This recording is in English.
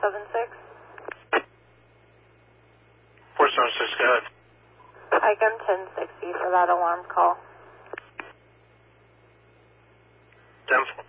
476. 476, go ahead. Icon 1060 for that alarm call. 10-4.